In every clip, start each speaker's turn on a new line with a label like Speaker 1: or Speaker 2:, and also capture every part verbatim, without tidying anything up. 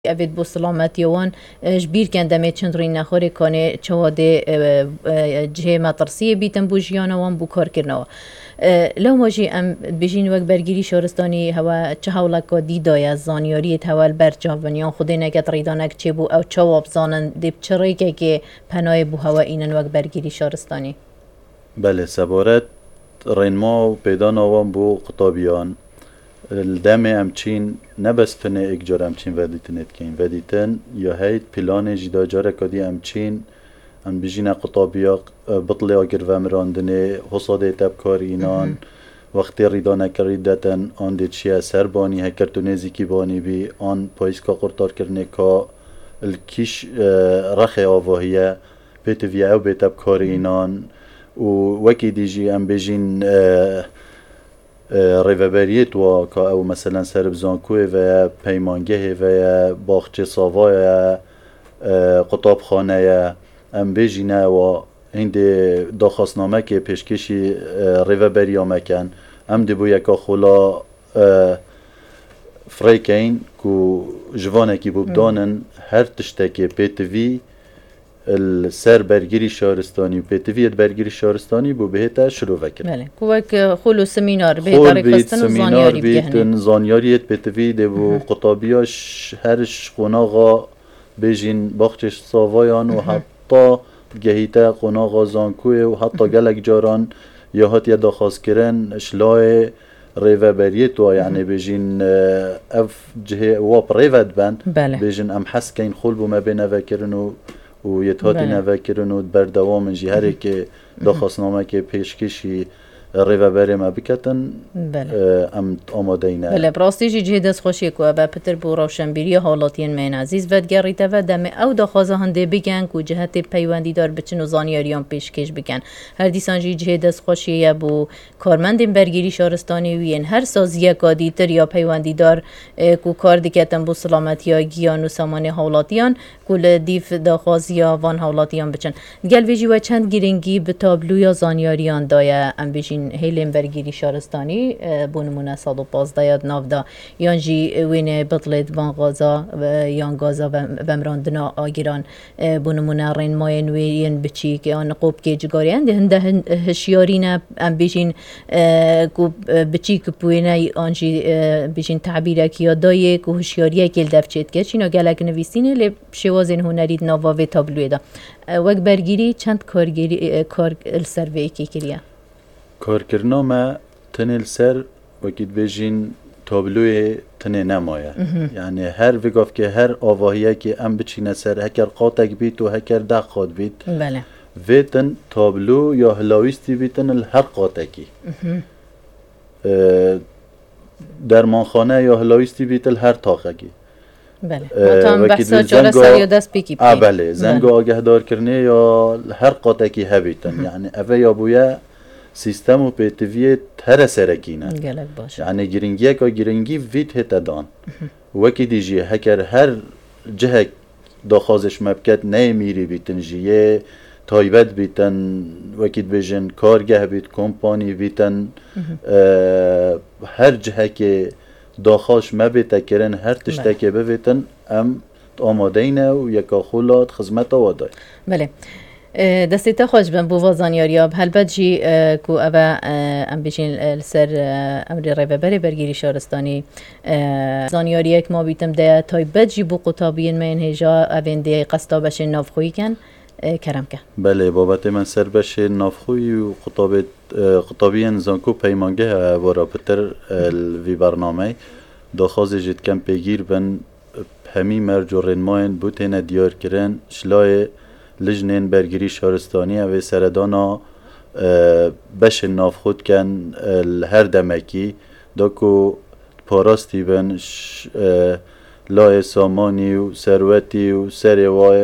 Speaker 1: اوید بو سلامتی وان جبیر کنده می چند روی نخوری کنه چواده جه مطرسیه بیتن بو جیانه وان بو کار کرنوا لو ماجی ام بجین وقت برگیری شهرستانی هوا چه حوله که دیدای از زانیاریت هوا برجا ونیان خودی نگت ریدانک چه بو او چه وابزانن دیب چرایی که که پناه بو هوا اینن وقت برگیری شهرستانی
Speaker 2: بله سبارت رینما و پیدا نوان بو قطابیان الدم امچین نبس پنه ایک جار امچین ودیتنت کین ودیتن یا هیت پلان جدا جاره کدی امچین ام بجینا قطابیا بطلی آگر ومراندنه حصاده تبکاری اینان وقتی ریدانه کریدتن آن دی چیه سر بانی هکرتو نزیکی بانی بی آن پایسکا قرطار کرنه که الکیش رخ آواهیه بیت ویا او بیت تبکاری اینان و وکی دیجی ام بجین ریوبریت و که او مثلا سرب زانکوی و پیمانگه و باغچه ساوای قطاب خانه ام بجینه و هند داخواستنامه که پیشکشی ریوبری آمکن ام دی بو یکا خولا فریکین که جوانه که بودانن هر تشته که پیتوی السر برگیری شهرستانی پیتویت برگیری شهرستانی بو بهتا شروع وکر
Speaker 1: بله کوک خلو سمینار به
Speaker 2: خول
Speaker 1: طریق
Speaker 2: بیت
Speaker 1: خستن و
Speaker 2: سمینار
Speaker 1: زانیاری
Speaker 2: بیت
Speaker 1: بگهنه
Speaker 2: زانیاریت پیتوی ده بو قطابیاش هرش قناغا بجین باختش ساوایان و حتی گهیتا قناغا زانکوی و حتی گلک جاران یا حتی داخواست کرن اشلای ریوبریت و یعنی بجین اف جه واب ریوت بند
Speaker 1: بله
Speaker 2: بجین ام حس کین خول بو ما بینه وکرن و و یتهاتی نوکرن و بردوام جهری که داخواستنامه که پیشکشی ریوبری ما بکتن ام آماده اینه
Speaker 1: بله براستی جی جه دست خوشی که با پتر بو روشنبیری حالاتین من عزیز ودگریته و دم او داخوازه هنده بگن که جهت پیوندی دار بچن و زانیاریان پیشکش بکن هر دیسان جی جه دست خوشی بو کارمند برگیری شهرستانی وین هر سازیه کادی تر یا پیوندی دار که کار دیکتن بو سلامتی ها گیان و سامان حالاتیان کل دیف داخوازی وان حالاتیان بچن گل ویجی و چند گیرنگی به تابلو یا زانیاریان دایه ام بجین هیلین برگیری شهرستانی بونمونه صد و پانزده یاد نافدا یان جی وین بطلت وان غازا یان غازا و مراندنا آگیران بونمونه رین ماین وین بچی که آن قوب که جگاریان ده هنده هشیارینه ام بجین کو بچی که پوینه آن جی بجین تعبیره کیا دایه که هشیاریه که دفچت که چینا گلک نویسینه لی شوازین هنرید نواوی تابلوی دا وقت برگیری چند کارگیری کار السروی کی کریه
Speaker 2: کارکرنا ما تنل سر وقت بجین تابلوی تنه نمایه یعنی هر وقت که هر آواهیه که ام بچینه سر هکر قاطک بیت و هکر دخواد بیت
Speaker 1: بله
Speaker 2: ویتن تابلو یا هلاویستی بیتن هر قاطکی درمانخانه یا هلاویستی بیتل هر تاقکی
Speaker 1: بله مطمئن بحثا چاره سر یا دست بیکی بکی
Speaker 2: بله زنگ آگه دار کرنه یا هر قاطکی هبیتن یعنی اوه یا بویا سیستم و پیتویت هر سرکینه یعنی گرنگیه که گرنگی ویت هتا دان وکی دیجی هکر هر جهک داخوازش مبکت نه میری بیتن جیه تایبت بیتن وکید بیجن کارگه بیت کمپانی بیتن هر جهک داخوش مبیت کرن هر تشتکه ببیتن ام آماده اینه و یکا خولات خزمت آواده
Speaker 1: بله دستی تا خوش بن بو وازانیاریاب هل بجی کو اوه ام بیشین سر امری ریوبری برگیری شهرستانی زانیاریه که ما بیتم ده تای بجی بو قطابین من هجا اوین ده قصدا بشه نافخویی کن کرم که
Speaker 2: بله بابت من سر بشه نافخویی و قطابت قطابین زانکو پیمانگه وارا پتر وی برنامه داخواز جد کم پیگیر بن همی مرجو رنماین بوتین دیار کرن شلای لجنین برگیری شهرستانی و سردانا بش ناف خود کن هر دمکی داکو پاراستی بن لای سامانی و سروتی و سروای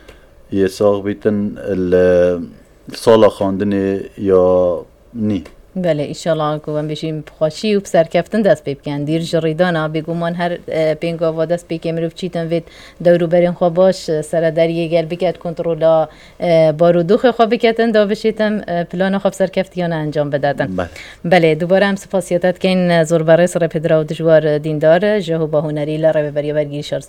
Speaker 2: یه ساق بیتن سالا خواندن یا نی
Speaker 1: بله ایشالا که بشیم خوشی و سرکفتن دست پی بکن دیر جریدانا بگومان هر پینگا و دست پی که مروف چیتن وید دورو برین خواه باش سر دریه گل بکت کنترولا بارودوخ خواه بکتن دا بشیتم پلان خواه سرکفتیان انجام بدادن.
Speaker 2: بله
Speaker 1: بله دوباره هم سپاسیاتت که این زور برای سر پدرا و دجوار دیندار جهو با هنری لره ببری برگیری شرس